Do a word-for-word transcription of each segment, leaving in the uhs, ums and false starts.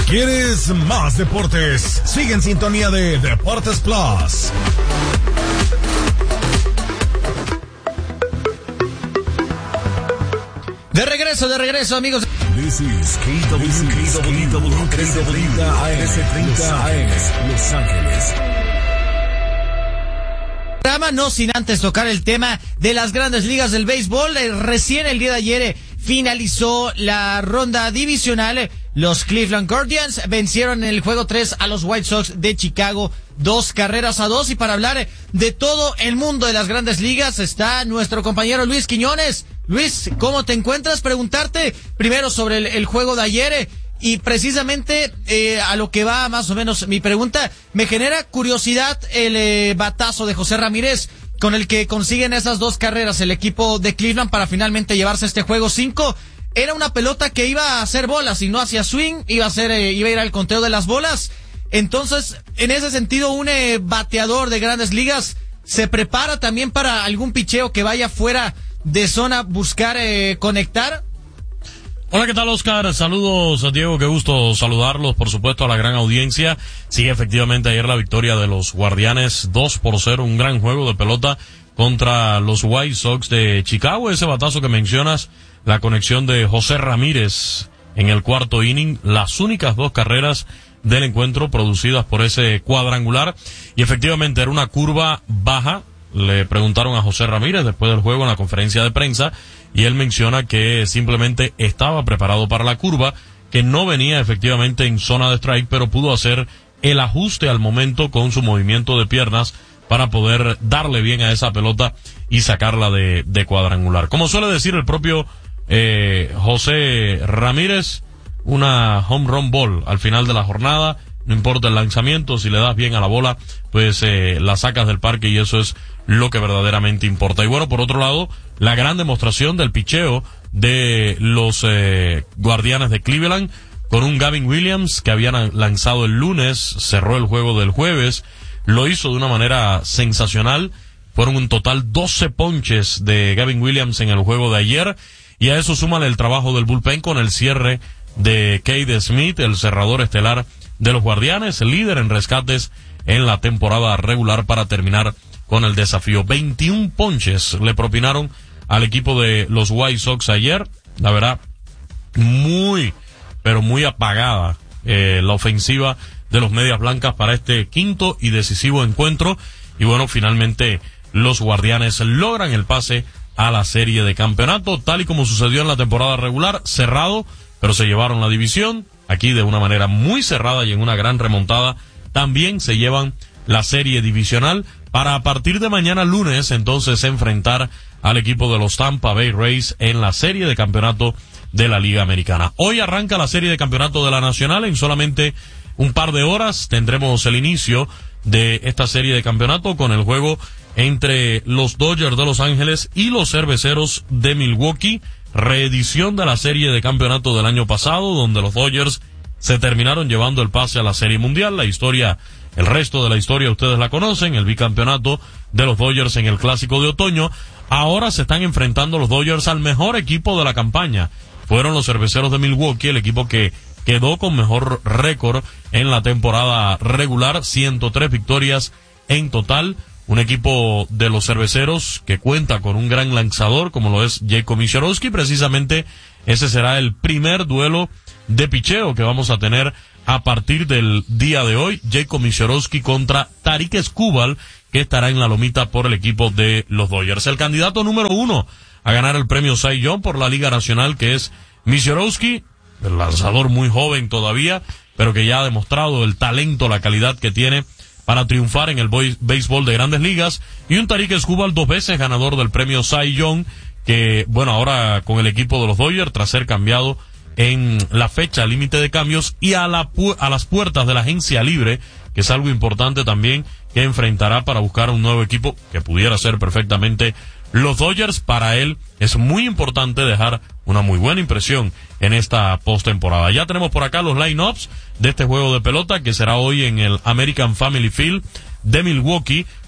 ¿Quieres más deportes? Sigue en sintonía de Deportes Plus. De regreso, de regreso, amigos. This is K W K W treinta A M, Los Ángeles. No sin antes tocar el tema de las grandes ligas del béisbol. Eh, recién el día de ayer eh, finalizó la ronda divisional. Los Cleveland Guardians vencieron en el juego tres a los White Sox de Chicago, dos carreras a dos. Y para hablar de todo el mundo de las grandes ligas está nuestro compañero Luis Quiñones. Luis, ¿cómo te encuentras? Preguntarte primero sobre el, el juego de ayer. Eh, Y precisamente eh, a lo que va más o menos mi pregunta, me genera curiosidad el eh, batazo de José Ramírez con el que consiguen esas dos carreras el equipo de Cleveland para finalmente llevarse este juego cinco. Era una pelota que iba a hacer bolas y no hacía swing, iba a hacer, eh, iba a ir al conteo de las bolas. Entonces, en ese sentido, un eh, bateador de grandes ligas se prepara también para algún picheo que vaya fuera de zona, buscar eh, conectar. Hola, ¿qué tal, Oscar? Saludos, Diego, qué gusto saludarlos, por supuesto, a la gran audiencia. Sí, efectivamente, ayer la victoria de los Guardianes, dos por cero, un gran juego de pelota contra los White Sox de Chicago. Ese batazo que mencionas, la conexión de José Ramírez en el cuarto inning, las únicas dos carreras del encuentro producidas por ese cuadrangular. Y efectivamente era una curva baja. Le preguntaron a José Ramírez después del juego en la conferencia de prensa y él menciona que simplemente estaba preparado para la curva, que no venía efectivamente en zona de strike, pero pudo hacer el ajuste al momento con su movimiento de piernas para poder darle bien a esa pelota y sacarla de, de cuadrangular. Como suele decir el propio eh, José Ramírez, una home run ball al final de la jornada. No importa el lanzamiento, si le das bien a la bola, pues eh, la sacas del parque y eso es lo que verdaderamente importa. Y bueno, por otro lado, la gran demostración del picheo de los eh, Guardianes de Cleveland, con un Gavin Williams que habían lanzado el lunes, cerró el juego del jueves, lo hizo de una manera sensacional. Fueron un total doce ponches de Gavin Williams en el juego de ayer, y a eso súmale el trabajo del bullpen con el cierre de Cade Smith, el cerrador estelar de los Guardianes, líder en rescates en la temporada regular, para terminar con el desafío. veintiún ponches le propinaron al equipo de los White Sox ayer. La verdad, muy, pero muy apagada eh, la ofensiva de los Medias Blancas para este quinto y decisivo encuentro. Y bueno, finalmente los Guardianes logran el pase a la serie de campeonato, tal y como sucedió en la temporada regular, cerrado, pero se llevaron la división. Aquí de una manera muy cerrada y en una gran remontada también se llevan la serie divisional para a partir de mañana lunes entonces enfrentar al equipo de los Tampa Bay Rays en la serie de campeonato de la Liga Americana. Hoy arranca la serie de campeonato de la Nacional. En solamente un par de horas tendremos el inicio de esta serie de campeonato con el juego entre los Dodgers de Los Ángeles y los Cerveceros de Milwaukee. Reedición de la serie de campeonato del año pasado, donde los Dodgers se terminaron llevando el pase a la Serie Mundial. La historia, el resto de la historia ustedes la conocen, el bicampeonato de los Dodgers en el Clásico de Otoño. Ahora se están enfrentando los Dodgers al mejor equipo de la campaña. Fueron los Cerveceros de Milwaukee, el equipo que quedó con mejor récord en la temporada regular, ciento tres victorias en total. Un equipo de los Cerveceros que cuenta con un gran lanzador como lo es Jacob Misiorowski. Precisamente ese será el primer duelo de picheo que vamos a tener a partir del día de hoy. Jacob Misiorowski contra Tarik Skubal, que estará en la lomita por el equipo de los Dodgers. El candidato número uno a ganar el premio Cy Young por la Liga Nacional, que es Misiorowski, el lanzador muy joven todavía, pero que ya ha demostrado el talento, la calidad que tiene para triunfar en el béisbol de Grandes Ligas, y un Tarik Skubal dos veces ganador del premio Cy Young, que bueno, ahora con el equipo de los Dodgers, tras ser cambiado en la fecha límite de cambios y a la pu- a las puertas de la agencia libre, que es algo importante también, que enfrentará para buscar un nuevo equipo que pudiera ser perfectamente los Dodgers. Para él es muy importante dejar una muy buena impresión en esta postemporada. Ya tenemos por acá los line-ups de este juego de pelota, que será hoy en el American Family Field de Milwaukee,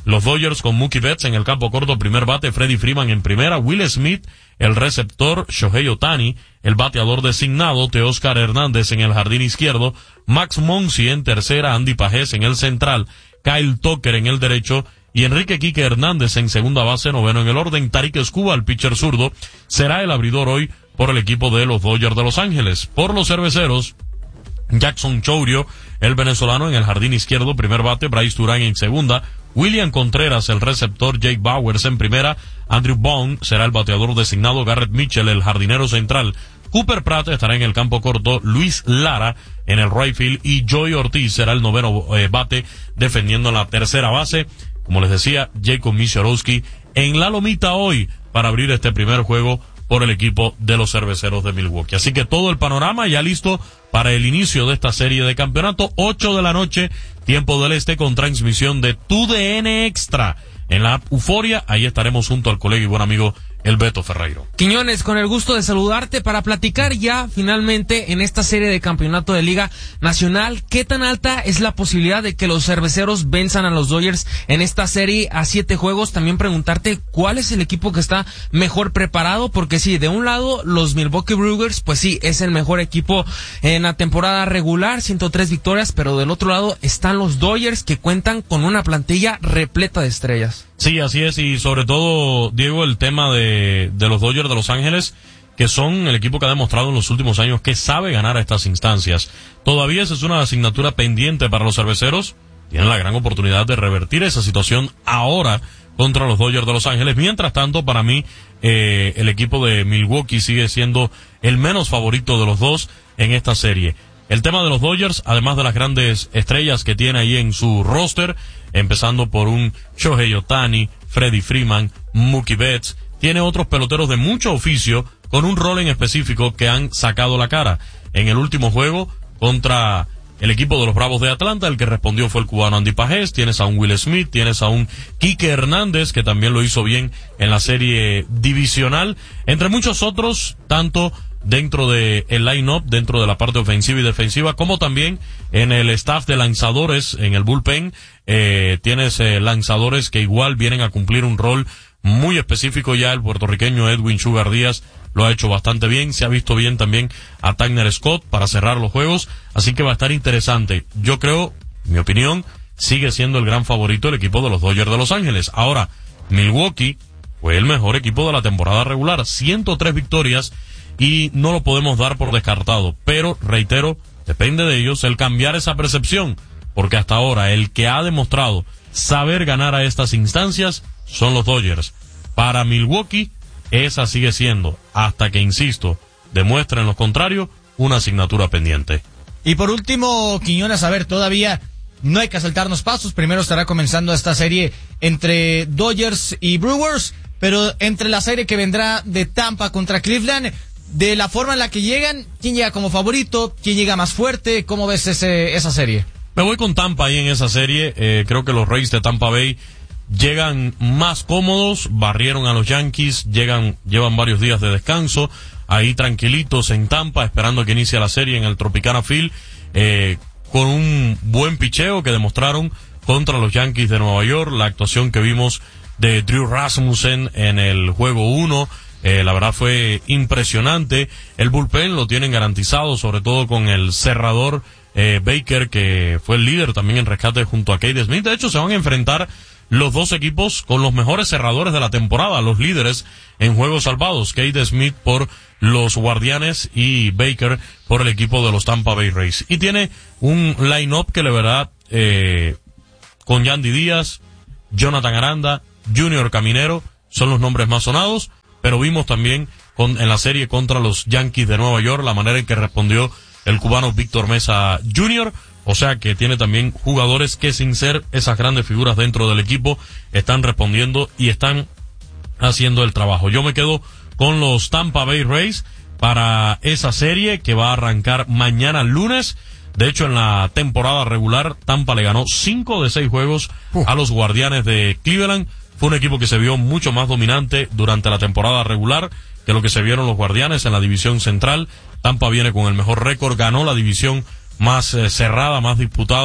Los Dodgers con Mookie Betts en el campo corto, primer bate, Freddie Freeman en primera, Will Smith, el receptor, Shohei Ohtani, el bateador designado, Teóscar Hernández en el jardín izquierdo, Max Muncy en tercera, Andy Pajés en el central, Kyle Tucker en el derecho y Enrique Quique Hernández en segunda base, noveno en el orden. Tarik Skubal, el pitcher zurdo, será el abridor hoy por el equipo de los Dodgers de Los Ángeles. Por los cerveceros, Jackson Chourio, el venezolano en el jardín izquierdo, primer bate, Bryce Durán en segunda, William Contreras, el receptor, Jake Bauers en primera, Andrew Bond será el bateador designado, Garrett Mitchell, el jardinero central, Cooper Pratt estará en el campo corto, Luis Lara en el right field y Joey Ortiz será el noveno eh, bate defendiendo en la tercera base. Como les decía, Jacob Misiorowski en la lomita hoy para abrir este primer juego por el equipo de los Cerveceros de Milwaukee. Así que todo el panorama ya listo para el inicio de esta serie de campeonato, ocho de la noche, tiempo del este, con transmisión de Tu D N Extra en la app Euforia. Ahí estaremos junto al colega y buen amigo el Beto Ferreiro. Quiñones, con el gusto de saludarte para platicar ya finalmente en esta serie de campeonato de Liga Nacional. ¿Qué tan alta es la posibilidad de que los cerveceros venzan a los Dodgers en esta serie a siete juegos? También preguntarte cuál es el equipo que está mejor preparado, porque sí, de un lado los Milwaukee Brewers, pues sí, es el mejor equipo en la temporada regular, ciento tres victorias, pero del otro lado están los Dodgers que cuentan con una plantilla repleta de estrellas. Sí, así es, y sobre todo, Diego, el tema de, de los Dodgers de Los Ángeles, que son el equipo que ha demostrado en los últimos años que sabe ganar a estas instancias. Todavía esa es una asignatura pendiente para los cerveceros. Tienen la gran oportunidad de revertir esa situación ahora contra los Dodgers de Los Ángeles. Mientras tanto, para mí, eh, el equipo de Milwaukee sigue siendo el menos favorito de los dos en esta serie. El tema de los Dodgers, además de las grandes estrellas que tiene ahí en su roster, empezando por un Shohei Ohtani, Freddie Freeman, Mookie Betts, tiene otros peloteros de mucho oficio con un rol en específico que han sacado la cara. En el último juego contra el equipo de los Bravos de Atlanta, el que respondió fue el cubano Andy Pajés. Tienes a un Will Smith, tienes a un Quique Hernández, que también lo hizo bien en la serie divisional, entre muchos otros, tanto dentro de el line-up, dentro de la parte ofensiva y defensiva, como también en el staff de lanzadores, en el bullpen, eh, tienes eh, lanzadores que igual vienen a cumplir un rol muy específico. Ya el puertorriqueño Edwin Sugar Díaz lo ha hecho bastante bien, se ha visto bien también a Tanner Scott para cerrar los juegos, así que va a estar interesante. Yo creo, en mi opinión, sigue siendo el gran favorito el equipo de los Dodgers de Los Ángeles. Ahora, Milwaukee fue el mejor equipo de la temporada regular, ciento tres victorias, y no lo podemos dar por descartado, pero reitero, depende de ellos el cambiar esa percepción, porque hasta ahora el que ha demostrado saber ganar a estas instancias son los Dodgers. Para Milwaukee, esa sigue siendo, hasta que, insisto, demuestren lo contrario, una asignatura pendiente. Y por último, Quiñones, a ver, todavía no hay que saltarnos pasos. Primero estará comenzando esta serie entre Dodgers y Brewers, pero entre la serie que vendrá de Tampa contra Cleveland, de la forma en la que llegan, ¿quién llega como favorito? ¿Quién llega más fuerte? ¿Cómo ves ese, esa serie? Me voy con Tampa ahí en esa serie. Eh, creo que los Rays de Tampa Bay llegan más cómodos, barrieron a los Yankees, llegan, llevan varios días de descanso, ahí tranquilitos en Tampa, esperando que inicie la serie en el Tropicana Field, eh, con un buen picheo que demostraron contra los Yankees de Nueva York, la actuación que vimos de Drew Rasmussen en el juego uno, eh, la verdad fue impresionante. El bullpen lo tienen garantizado, sobre todo con el cerrador eh, Baker, que fue el líder también en rescate junto a Cade Smith. De hecho, se van a enfrentar los dos equipos con los mejores cerradores de la temporada, los líderes en juegos salvados, Cade Smith por los Guardianes y Baker por el equipo de los Tampa Bay Rays. Y tiene un line-up que, la verdad, eh, con Yandy Díaz, Jonathan Aranda, Junior Caminero, son los nombres más sonados, pero vimos también con, en la serie contra los Yankees de Nueva York la manera en que respondió el cubano Víctor Mesa junior, o sea que tiene también jugadores que, sin ser esas grandes figuras dentro del equipo, están respondiendo y están haciendo el trabajo. Yo me quedo con los Tampa Bay Rays para esa serie que va a arrancar mañana lunes. De hecho, en la temporada regular, Tampa le ganó cinco de seis juegos uh. a los Guardianes de Cleveland. Fue un equipo que se vio mucho más dominante durante la temporada regular que lo que se vieron los Guardianes en la división central. Tampa viene con el mejor récord, ganó la división más eh, cerrada, más disputada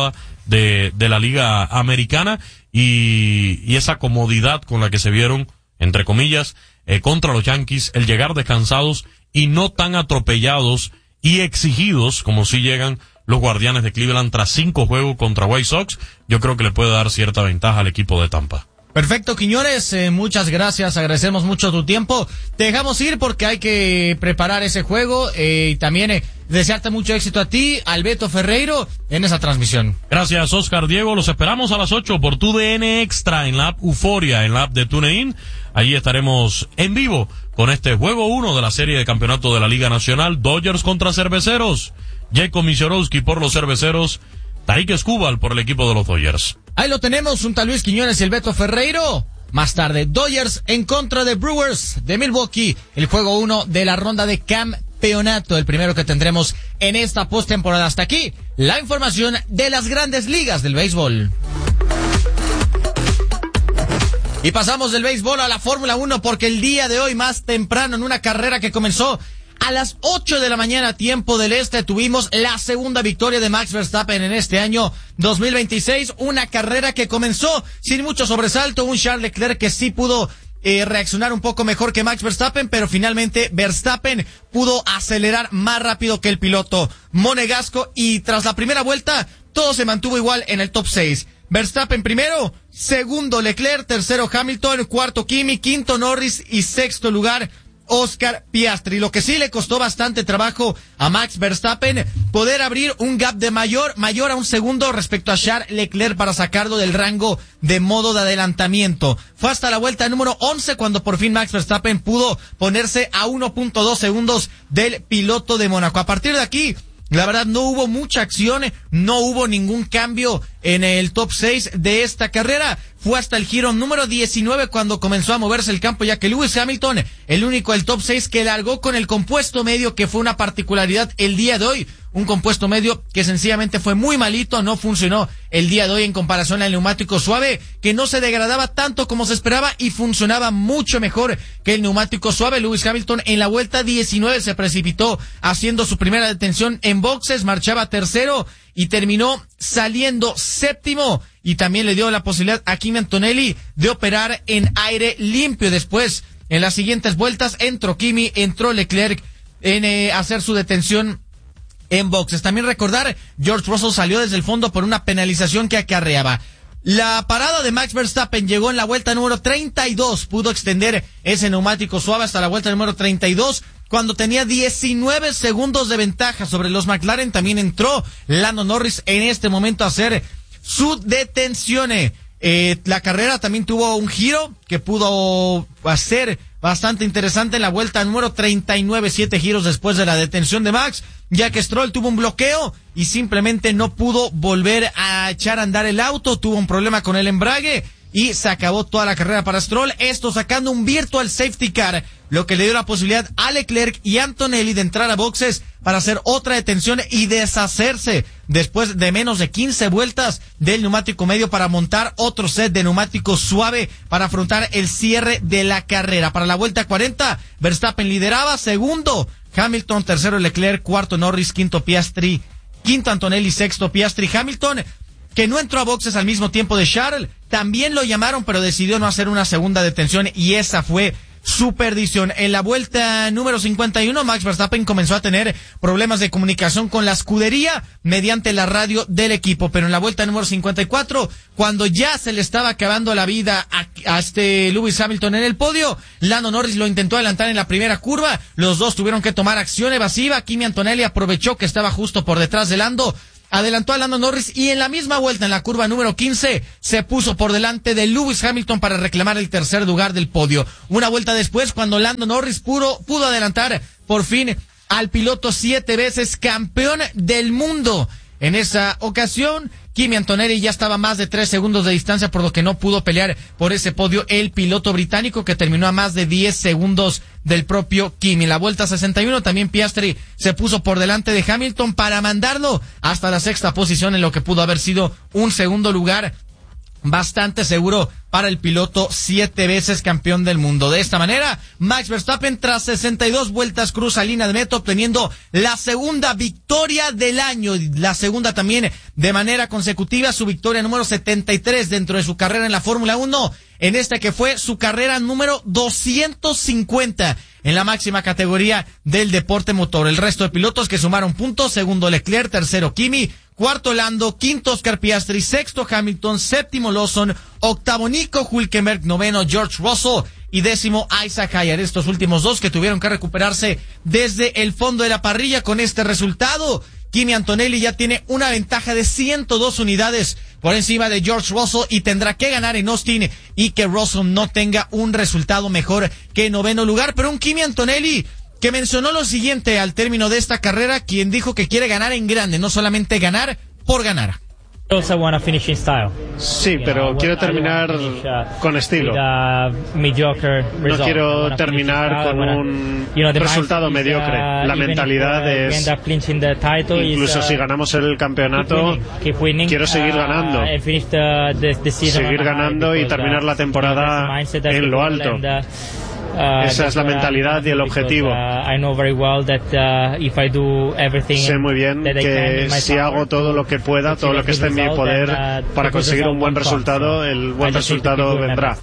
de, de la Liga Americana y, y esa comodidad con la que se vieron, entre comillas, eh, contra los Yankees, el llegar descansados y no tan atropellados y exigidos como si llegan los Guardianes de Cleveland tras cinco juegos contra White Sox, yo creo que le puede dar cierta ventaja al equipo de Tampa. Perfecto, Quiñones, eh, muchas gracias, agradecemos mucho tu tiempo. Te dejamos ir porque hay que preparar ese juego eh, y también eh, desearte mucho éxito a ti, al Beto Ferreiro, en esa transmisión. Gracias, Oscar Diego. Los esperamos a las ocho por tu D N Extra en la app Euforia, en la app de TuneIn. Allí estaremos en vivo con este juego uno de la serie de campeonato de la Liga Nacional, Dodgers contra Cerveceros. Jacob Misiorowski por los Cerveceros, Tarik Skubal por el equipo de los Dodgers. Ahí lo tenemos, junto a Luis Quiñones y el Beto Ferreiro. Más tarde, Dodgers en contra de Brewers de Milwaukee, el juego uno de la ronda de campeonato, el primero que tendremos en esta postemporada. Hasta aquí, la información de las grandes ligas del béisbol. Y pasamos del béisbol a la Fórmula uno porque el día de hoy, más temprano, en una carrera que comenzó a las ocho de la mañana, tiempo del este, tuvimos la segunda victoria de Max Verstappen en este año dos mil veintiséis. Una carrera que comenzó sin mucho sobresalto, un Charles Leclerc que sí pudo eh, reaccionar un poco mejor que Max Verstappen, pero finalmente Verstappen pudo acelerar más rápido que el piloto monegasco y tras la primera vuelta todo se mantuvo igual en el top seis. Verstappen primero, segundo Leclerc, tercero Hamilton, cuarto Kimi, quinto Norris y sexto lugar Oscar Piastri. Lo que sí le costó bastante trabajo a Max Verstappen poder abrir un gap de mayor, mayor a un segundo respecto a Charles Leclerc para sacarlo del rango de modo de adelantamiento. Fue hasta la vuelta número once cuando por fin Max Verstappen pudo ponerse a uno punto dos segundos del piloto de Mónaco. A partir de aquí, la verdad no hubo mucha acción, no hubo ningún cambio en el top seis de esta carrera. Fue hasta el giro número diecinueve cuando comenzó a moverse el campo, ya que Lewis Hamilton, el único del top seis que largó con el compuesto medio, que fue una particularidad el día de hoy. Un compuesto medio que sencillamente fue muy malito, no funcionó el día de hoy en comparación al neumático suave, que no se degradaba tanto como se esperaba y funcionaba mucho mejor que el neumático suave. Lewis Hamilton en la vuelta diecinueve se precipitó haciendo su primera detención en boxes, marchaba tercero y terminó saliendo séptimo, y también le dio la posibilidad a Kimi Antonelli de operar en aire limpio. Después, en las siguientes vueltas, entró Kimi, entró Leclerc en eh, hacer su detención en boxes. También recordar, George Russell salió desde el fondo por una penalización que acarreaba. La parada de Max Verstappen llegó en la vuelta número treinta y dos, pudo extender ese neumático suave hasta la vuelta número treinta y dos, cuando tenía diecinueve segundos de ventaja sobre los McLaren. También entró Lando Norris en este momento a hacer su detención. Eh, la carrera también tuvo un giro que pudo hacer bastante interesante en la vuelta número treinta y nueve, siete giros después de la detención de Max, ya que Stroll tuvo un bloqueo y simplemente no pudo volver a echar a andar el auto, tuvo un problema con el embrague y se acabó toda la carrera para Stroll, esto sacando un virtual safety car, lo que le dio la posibilidad a Leclerc y Antonelli de entrar a boxes para hacer otra detención y deshacerse después de menos de quince vueltas del neumático medio para montar otro set de neumático suave para afrontar el cierre de la carrera. Para la vuelta cuarenta, Verstappen lideraba, segundo Hamilton, tercero Leclerc, cuarto Norris, quinto Piastri, quinto Antonelli, sexto Piastri. Hamilton, que no entró a boxes al mismo tiempo de Charles, también lo llamaron, pero decidió no hacer una segunda detención y esa fue su perdición. En la vuelta número cincuenta y uno, Max Verstappen comenzó a tener problemas de comunicación con la escudería mediante la radio del equipo, pero en la vuelta número cincuenta y cuatro, cuando ya se le estaba acabando la vida a, a este Lewis Hamilton en el podio, Lando Norris lo intentó adelantar en la primera curva, los dos tuvieron que tomar acción evasiva. Kimi Antonelli aprovechó que estaba justo por detrás de Lando, adelantó a Lando Norris y en la misma vuelta, en la curva número quince, se puso por delante de Lewis Hamilton para reclamar el tercer lugar del podio. Una vuelta después, cuando Lando Norris pudo, pudo adelantar por fin al piloto siete veces campeón del mundo. En esa ocasión, Kimi Antonelli ya estaba a más de tres segundos de distancia, por lo que no pudo pelear por ese podio el piloto británico, que terminó a más de diez segundos del propio Kimi. En la vuelta sesenta y uno, también Piastri se puso por delante de Hamilton para mandarlo hasta la sexta posición, en lo que pudo haber sido un segundo lugar bastante seguro para el piloto siete veces campeón del mundo. De esta manera, Max Verstappen, tras sesenta y dos vueltas, cruza línea de meta, obteniendo la segunda victoria del año, la segunda también de manera consecutiva, su victoria número setenta y tres dentro de su carrera en la Fórmula uno, en esta que fue su carrera número doscientos cincuenta en la máxima categoría del deporte motor. El resto de pilotos que sumaron puntos: segundo Leclerc, tercero Kimi, cuarto Lando, quinto Oscar Piastri, sexto Hamilton, séptimo Lawson, octavo Nico Hülkenberg, noveno George Russell y décimo Isaac Hayter. Estos últimos dos que tuvieron que recuperarse desde el fondo de la parrilla. Con este resultado, Kimi Antonelli ya tiene una ventaja de ciento dos unidades por encima de George Russell y tendrá que ganar en Austin y que Russell no tenga un resultado mejor que noveno lugar. Pero un Kimi Antonelli que mencionó lo siguiente al término de esta carrera, quien dijo que quiere ganar en grande, no solamente ganar por ganar. Sí, pero quiero terminar con estilo. No quiero terminar con un resultado mediocre. La mentalidad es, incluso si ganamos el campeonato, quiero seguir ganando. Seguir ganando y terminar la temporada en lo alto. Esa es la mentalidad y el objetivo. Sé muy bien que si hago todo lo que pueda, todo lo que esté en mi poder para conseguir un buen resultado, el buen resultado vendrá.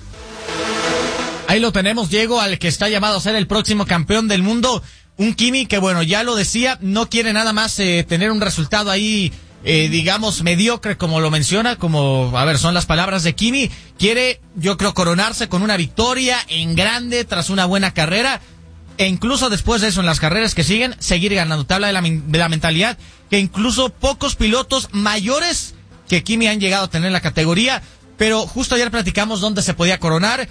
Ahí lo tenemos, Diego, al que está llamado a ser el próximo campeón del mundo. Un Kimi que, bueno, ya lo decía, no quiere nada más eh, tener un resultado ahí, Eh, digamos, mediocre, como lo menciona, como, a ver, son las palabras de Kimi. Quiere, yo creo, coronarse con una victoria en grande tras una buena carrera, e incluso después de eso, en las carreras que siguen, seguir ganando. Te habla de la, de la mentalidad que incluso pocos pilotos mayores que Kimi han llegado a tener en la categoría, pero justo ayer platicamos dónde se podía coronar.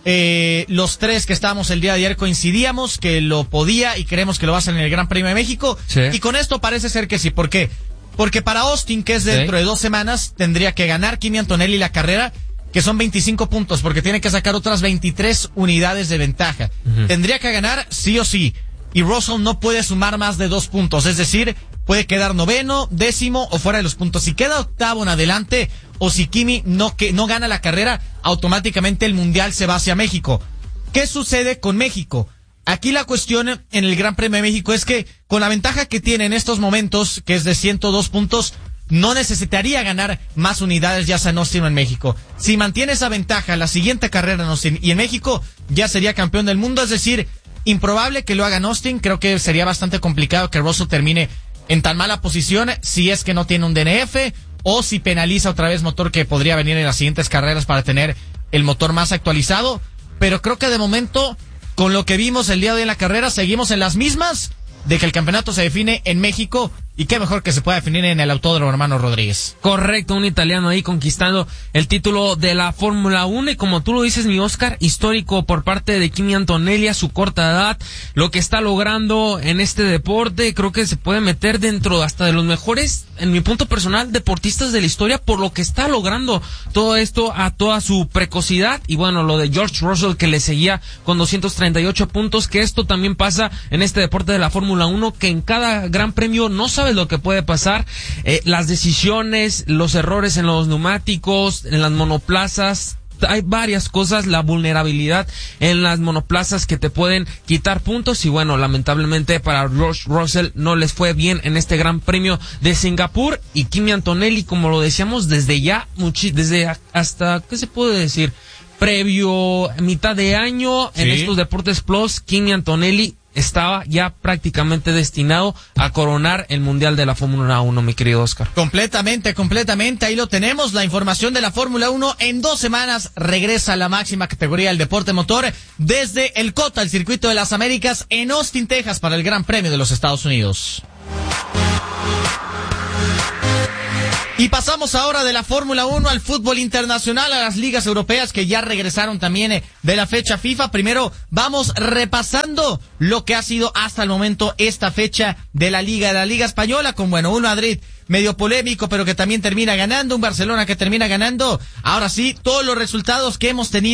Eh, los tres que estábamos el día de ayer coincidíamos que lo podía y creemos que lo va a hacer en el Gran Premio de México. Sí. Y con esto parece ser que sí. ¿Por qué? Porque para Austin, que es dentro sí. de dos semanas, tendría que ganar Kimi Antonelli la carrera, que son veinticinco puntos, porque tiene que sacar otras veintitrés unidades de ventaja. Uh-huh. Tendría que ganar sí o sí, y Russell no puede sumar más de dos puntos, es decir, puede quedar noveno, décimo o fuera de los puntos. Si queda octavo en adelante, o si Kimi no, que, no gana la carrera, automáticamente el Mundial se va hacia México. ¿Qué sucede con México? Aquí la cuestión en el Gran Premio de México es que con la ventaja que tiene en estos momentos, que es de ciento dos puntos, no necesitaría ganar más unidades ya sea en Austin o en México. Si mantiene esa ventaja la siguiente carrera en Austin y en México, ya sería campeón del mundo. Es decir, improbable que lo haga en Austin. Creo que sería bastante complicado que Russell termine en tan mala posición si es que no tiene un D N F o si penaliza otra vez motor que podría venir en las siguientes carreras para tener el motor más actualizado. Pero creo que de momento, con lo que vimos el día de hoy en la carrera, seguimos en las mismas de que el campeonato se define en México, y qué mejor que se pueda definir en el Autódromo Hermano Rodríguez. Correcto, un italiano ahí conquistando el título de la Fórmula uno, y como tú lo dices, mi Oscar, histórico por parte de Kimi Antonelli a su corta edad, lo que está logrando en este deporte. Creo que se puede meter dentro hasta de los mejores, en mi punto personal, deportistas de la historia, por lo que está logrando todo esto a toda su precocidad. Y bueno, lo de George Russell, que le seguía con doscientos treinta y ocho puntos, que esto también pasa en este deporte de la Fórmula uno, que en cada gran premio no sabes lo que puede pasar, eh, las decisiones, los errores en los neumáticos, en las monoplazas. Hay varias cosas, la vulnerabilidad en las monoplazas que te pueden quitar puntos, y bueno, lamentablemente para George Russell no les fue bien en este Gran Premio de Singapur. Y Kimi Antonelli, como lo decíamos, desde ya, muchi- desde hasta, ¿qué se puede decir? Previo mitad de año, ¿sí?, en estos Deportes Plus, Kimi Antonelli estaba ya prácticamente destinado a coronar el Mundial de la Fórmula uno, mi querido Oscar. Completamente, completamente. Ahí lo tenemos, la información de la Fórmula uno. En dos semanas regresa a la máxima categoría del deporte motor desde el COTA, el Circuito de las Américas, en Austin, Texas, para el Gran Premio de los Estados Unidos. Y pasamos ahora de la Fórmula uno al fútbol internacional, a las ligas europeas que ya regresaron también de la fecha FIFA. Primero vamos repasando lo que ha sido hasta el momento esta fecha de la Liga, de la Liga Española, con, bueno, un Madrid medio polémico, pero que también termina ganando, un Barcelona que termina ganando. Ahora sí, todos los resultados que hemos tenido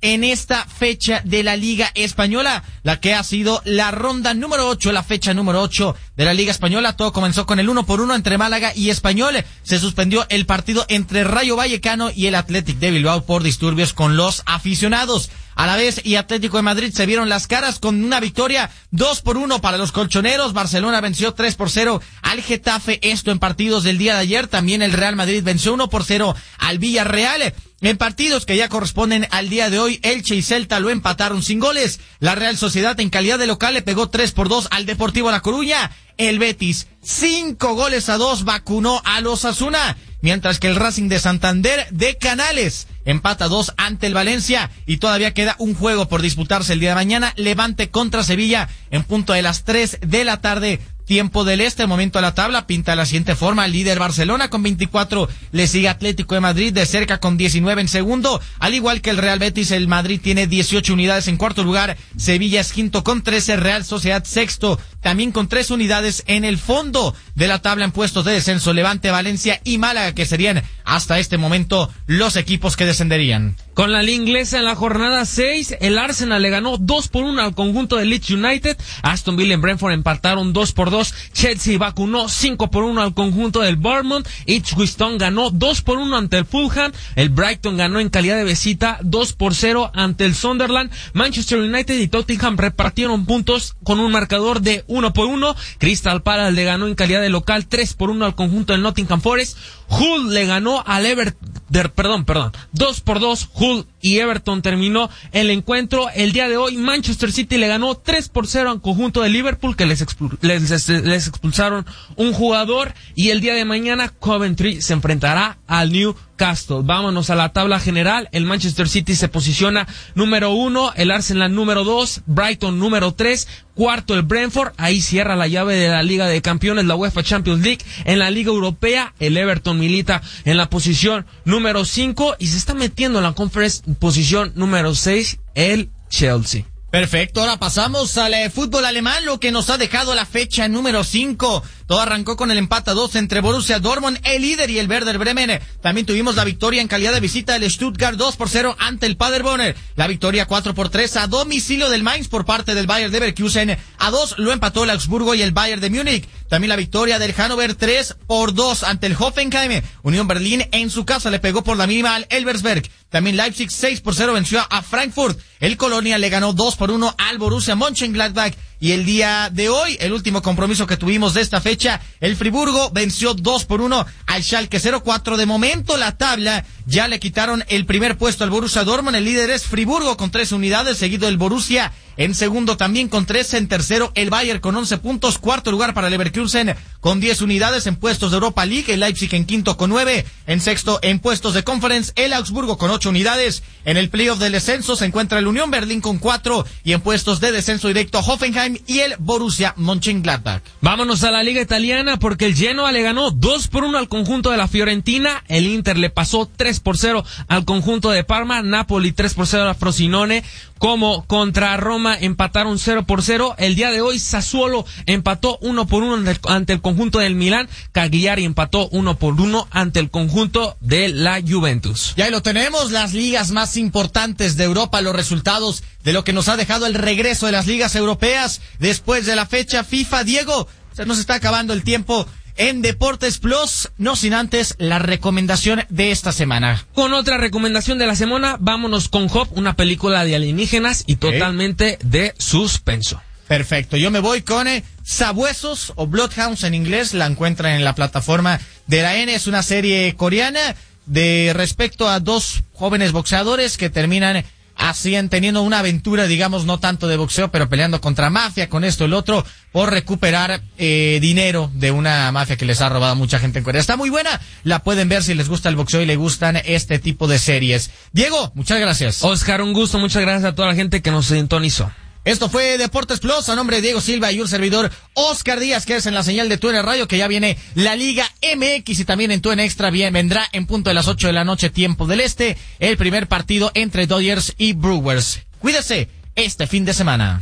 en esta fecha de la Liga Española, la que ha sido la ronda número ocho, la fecha número ocho de la Liga Española. Todo comenzó con el uno por uno entre Málaga y Español. Se suspendió el partido entre Rayo Vallecano y el Athletic de Bilbao por disturbios con los aficionados. A la vez, y Atlético de Madrid se vieron las caras con una victoria dos por uno para los colchoneros. Barcelona venció tres por cero al Getafe, esto en partidos del día de ayer. También el Real Madrid venció uno por cero al Villarreal. En partidos que ya corresponden al día de hoy, Elche y Celta lo empataron sin goles. La Real Sociedad en calidad de local le pegó tres por dos al Deportivo La Coruña. El Betis, cinco goles a dos, vacunó a los Osasuna. Mientras que el Racing de Santander de Canales empata dos ante el Valencia y todavía queda un juego por disputarse el día de mañana. Levante contra Sevilla en punto de las tres de la tarde. Tiempo del este, el momento de la tabla pinta de la siguiente forma: líder Barcelona con veinticuatro, le sigue Atlético de Madrid de cerca con diecinueve en segundo, al igual que el Real Betis. El Madrid tiene dieciocho unidades en cuarto lugar, Sevilla es quinto con trece, Real Sociedad sexto también con tres unidades. En el fondo de la tabla en puestos de descenso, Levante, Valencia y Málaga, que serían hasta este momento los equipos que descenderían. Con la liga inglesa en la jornada seis, el Arsenal le ganó dos por uno al conjunto de Leeds United, Aston Villa y Brentford empataron dos por dos, Chelsea vacunó cinco por uno al conjunto del Bournemouth, Ipswich Town ganó dos por uno ante el Fulham, el Brighton ganó en calidad de visita dos por cero ante el Sunderland, Manchester United y Tottenham repartieron puntos con un marcador de uno por uno, Crystal Palace le ganó en calidad de local tres por uno al conjunto del Nottingham Forest, Hull le ganó al Everton, perdón, perdón, dos por dos, Hull y Everton terminó el encuentro. El día de hoy Manchester City le ganó tres por cero al conjunto de Liverpool, que les, expul les, les expulsaron un jugador, y el día de mañana Coventry se enfrentará al Newcastle. Vámonos a la tabla general. El Manchester City se posiciona número uno, el Arsenal número dos, Brighton número tres, cuarto el Brentford. Ahí cierra la llave de la Liga de Campeones, la UEFA Champions League. En la Liga Europea, el Everton milita en la posición número cinco y se está metiendo en la Conference posición número seis, el Chelsea. Perfecto, ahora pasamos al eh, fútbol alemán, lo que nos ha dejado la fecha número cinco. Todo arrancó con el empate a dos entre Borussia Dortmund, el líder, y el Werder Bremen. También tuvimos la victoria en calidad de visita del Stuttgart dos por cero ante el Paderborn. La victoria cuatro por tres a domicilio del Mainz por parte del Bayer Leverkusen. A dos lo empató el Augsburgo y el Bayern de Múnich. También la victoria del Hannover tres por dos ante el Hoffenheim. Unión Berlín en su casa le pegó por la mínima al Elversberg. También Leipzig seis por cero venció a Frankfurt. El Colonia le ganó dos por uno al Borussia Mönchengladbach. Y el día de hoy, el último compromiso que tuvimos de esta fecha, el Friburgo venció dos por uno al Schalke cero cuatro. De momento la tabla ya le quitaron el primer puesto al Borussia Dortmund. El líder es Friburgo con tres unidades, seguido el Borussia en segundo también con tres, en tercero el Bayern con once puntos, cuarto lugar para Leverkusen con diez unidades en puestos de Europa League, el Leipzig en quinto con nueve, en sexto en puestos de Conference, el Augsburgo con ocho unidades. En el playoff del descenso se encuentra el Unión Berlín con cuatro y en puestos de descenso directo Hoffenheim y el Borussia Mönchengladbach. Vámonos a la liga italiana porque el Genoa le ganó dos por uno al conjunto de la Fiorentina, el Inter le pasó tres por cero al conjunto de Parma, Napoli tres por cero a Frosinone, como contra Roma empataron cero por cero. El día de hoy Sassuolo empató uno por uno ante el conjunto del Milán, Cagliari empató uno por uno ante el conjunto de la Juventus. Y ahí lo tenemos, las ligas más importantes de Europa, los resultados de lo que nos ha dejado el regreso de las ligas europeas después de la fecha FIFA. Diego, se nos está acabando el tiempo en Deportes Plus, no sin antes la recomendación de esta semana. Con otra recomendación de la semana, vámonos con Hop, una película de alienígenas y totalmente okay. de suspenso. Perfecto, yo me voy con eh, Sabuesos o Bloodhounds en inglés, la encuentran en la plataforma de la N, es una serie coreana de respecto a dos jóvenes boxeadores que terminan así teniendo una aventura, digamos, no tanto de boxeo, pero peleando contra mafia, con esto el otro, por recuperar eh, dinero de una mafia que les ha robado a mucha gente en Corea. Está muy buena, la pueden ver si les gusta el boxeo y les gustan este tipo de series. Diego, muchas gracias. Oscar, un gusto, muchas gracias a toda la gente que nos sintonizó. Esto fue Deportes Plus, a nombre de Diego Silva y un servidor Oscar Díaz, que es en la señal de T U N Radio, que ya viene la Liga M X y también en T U N Extra bien, vendrá en punto de las ocho de la noche, tiempo del este, el primer partido entre Dodgers y Brewers. Cuídese este fin de semana.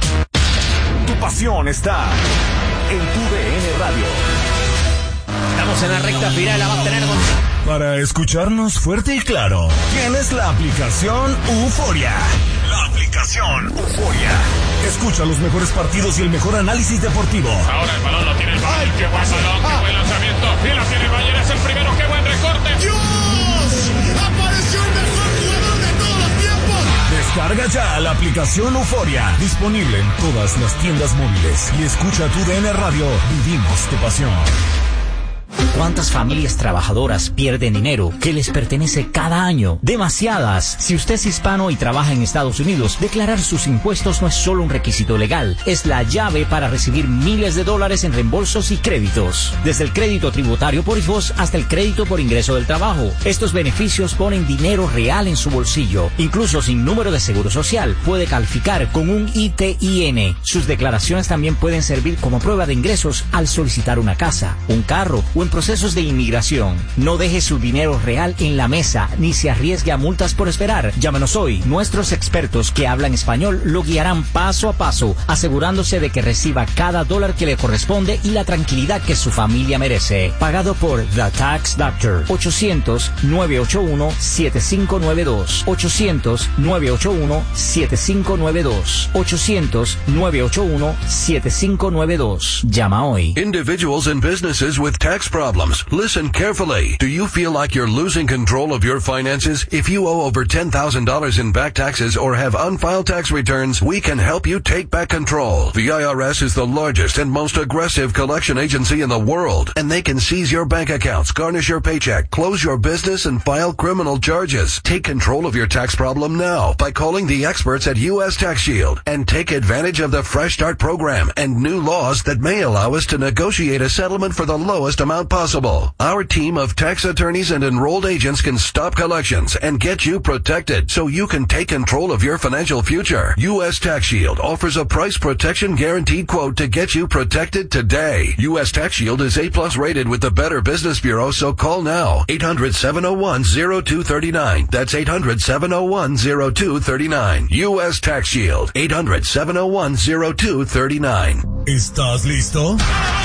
Tu pasión está en T U D N Radio. Estamos Estamos en la recta final, la va a tener Gonzalo. Para escucharnos fuerte y claro, tienes la aplicación Euforia. La aplicación Euforia. Escucha los mejores partidos y el mejor análisis deportivo. Ahora el balón lo tiene el Bayern. ¡Qué buen balón! ¡Qué buen lanzamiento! Y lo tiene el Bayern, es el primero. ¡Qué buen recorte! ¡Dios! ¡Apareció el mejor jugador de todos los tiempos! Descarga ya la aplicación Euforia. Disponible en todas las tiendas móviles. Y escucha tu D N Radio. Vivimos tu pasión. ¿Cuántas familias trabajadoras pierden dinero que les pertenece cada año? Demasiadas. Si usted es hispano y trabaja en Estados Unidos, declarar sus impuestos no es solo un requisito legal, es la llave para recibir miles de dólares en reembolsos y créditos. Desde el crédito tributario por hijos hasta el crédito por ingreso del trabajo. Estos beneficios ponen dinero real en su bolsillo. Incluso sin número de seguro social, puede calificar con un I T I N. Sus declaraciones también pueden servir como prueba de ingresos al solicitar una casa, un carro o en procesos de inmigración. No deje su dinero real en la mesa ni se arriesgue a multas por esperar. Llámenos hoy. Nuestros expertos que hablan español lo guiarán paso a paso, asegurándose de que reciba cada dólar que le corresponde y la tranquilidad que su familia merece. Pagado por The Tax Doctor. ochocientos, nueve ocho uno, siete cinco nueve dos. ochocientos, nueve ocho uno, siete cinco nueve dos. ochocientos, nueve ocho uno, siete cinco nueve dos. Llama hoy. Individuals and businesses with tax problems. Listen carefully. Do you feel like you're losing control of your finances? If you owe over ten thousand dollars in back taxes or have unfiled tax returns, we can help you take back control. The I R S is the largest and most aggressive collection agency in the world, and they can seize your bank accounts, garnish your paycheck, close your business, and file criminal charges. Take control of your tax problem now by calling the experts at U S Tax Shield and take advantage of the Fresh Start program and new laws that may allow us to negotiate a settlement for the lowest amount possible. Our team of tax attorneys and enrolled agents can stop collections and get you protected so you can take control of your financial future. U S Tax Shield offers a price protection guaranteed quote to get you protected today. U S Tax Shield is A plus rated with the Better Business Bureau, so call now. eight hundred, seven oh one, oh two three nine. That's eight hundred, seven oh one, oh two three nine. U S Tax Shield. eight hundred, seven oh one, oh two three nine. ¿Estás listo?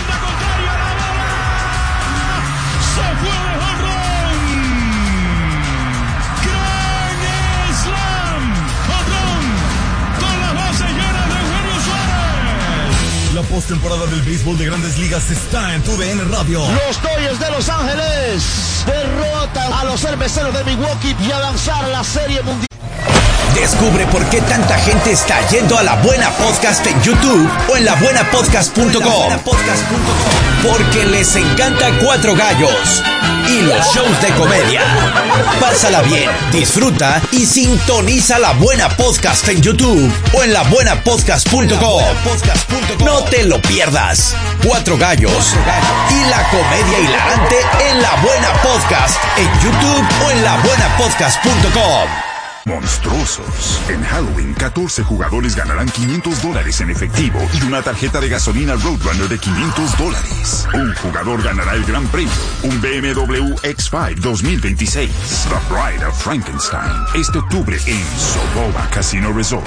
La postemporada del béisbol de Grandes Ligas está en tu D N Radio. Los Dodgers de Los Ángeles derrotan a los cerveceros de Milwaukee y avanzar a la Serie Mundial. Descubre por qué tanta gente está yendo a La Buena Podcast en YouTube o en la buena podcast punto com. Porque les encanta Cuatro Gallos y los shows de comedia. Pásala bien, disfruta y sintoniza La Buena Podcast en YouTube o en la buena podcast punto com. No te lo pierdas. Cuatro Gallos y la comedia hilarante en La Buena Podcast en YouTube o en la buena podcast punto com. Monstruosos. En Halloween, catorce jugadores ganarán quinientos dólares en efectivo y una tarjeta de gasolina Roadrunner de quinientos dólares. Un jugador ganará el gran premio, un B M W X cinco dos mil veintiséis. The Bride of Frankenstein. Este octubre en Soboba Casino Resort.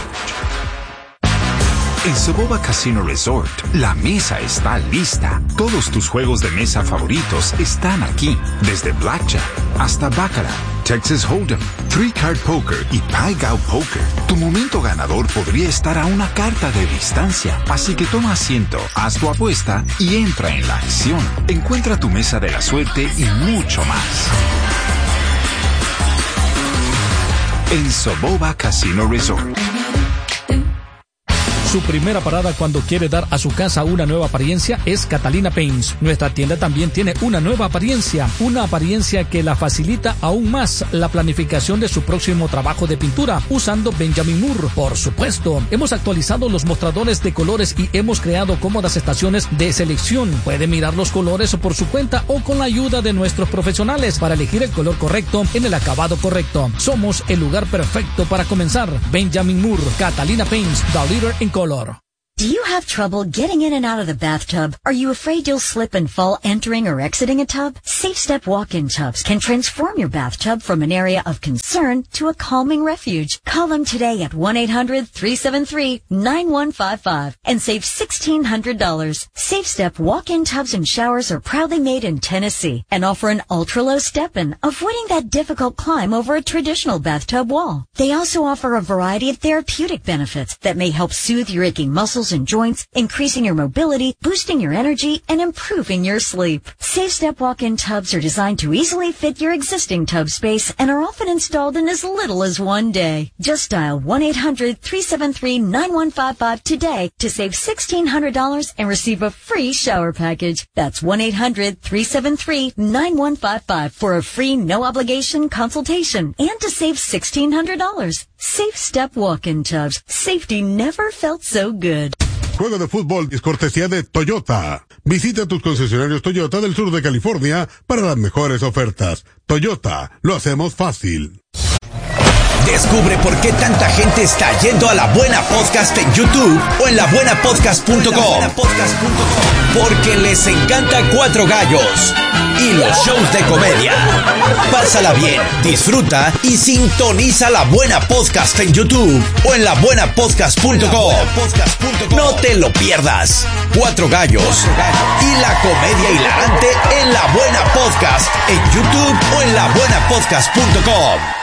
En Soboba Casino Resort, la mesa está lista. Todos tus juegos de mesa favoritos están aquí. Desde Blackjack hasta Baccarat, Texas Hold'em, Three Card Poker y Pai Gow Poker. Tu momento ganador podría estar a una carta de distancia. Así que toma asiento, haz tu apuesta y entra en la acción. Encuentra tu mesa de la suerte y mucho más. En Soboba Casino Resort. Su primera parada cuando quiere dar a su casa una nueva apariencia es Catalina Paints. Nuestra tienda también tiene una nueva apariencia, una apariencia que la facilita aún más la planificación de su próximo trabajo de pintura usando Benjamin Moore. Por supuesto, hemos actualizado los mostradores de colores y hemos creado cómodas estaciones de selección. Puede mirar los colores por su cuenta o con la ayuda de nuestros profesionales para elegir el color correcto en el acabado correcto. Somos el lugar perfecto para comenzar. Benjamin Moore, Catalina Paints, the leader in color. Do you have trouble getting in and out of the bathtub? Are you afraid you'll slip and fall entering or exiting a tub? Safe Step walk-in tubs can transform your bathtub from an area of concern to a calming refuge. Call them today at one eight hundred three seven three nine one five five and save sixteen hundred dollars. Safe Step walk-in tubs and showers are proudly made in Tennessee and offer an ultra-low step-in, avoiding that difficult climb over a traditional bathtub wall. They also offer a variety of therapeutic benefits that may help soothe your aching muscles and joints, increasing your mobility, boosting your energy, and improving your sleep. Safe Step walk-in tubs are designed to easily fit your existing tub space and are often installed in as little as one day. Just dial one eight hundred three seven three nine one five five today to save sixteen hundred dollars and receive a free shower package. That's one eight hundred three seven three nine one five five for a free no-obligation consultation and to save sixteen hundred dollars. Safe Step walk-in tubs. Safety never felt so good. Juego de fútbol es cortesía de Toyota. Visita tus concesionarios Toyota del sur de California para las mejores ofertas. Toyota, lo hacemos fácil. Descubre por qué tanta gente está yendo a La Buena Podcast en YouTube o en la buena podcast punto com. Porque les encanta Cuatro Gallos y los shows de comedia. Pásala bien, disfruta y sintoniza La Buena Podcast en YouTube o en la buena podcast punto com. No te lo pierdas. Cuatro Gallos y la comedia hilarante en La Buena Podcast en YouTube o en la buena podcast punto com.